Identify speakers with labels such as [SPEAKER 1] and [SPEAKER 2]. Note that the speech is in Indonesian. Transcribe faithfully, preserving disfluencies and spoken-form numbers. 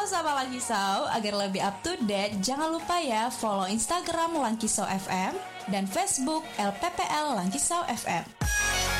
[SPEAKER 1] Halo Sahabat Langkisau, agar lebih up to date, jangan lupa ya follow Instagram Langkisau F M dan Facebook L P P L Langkisau F M.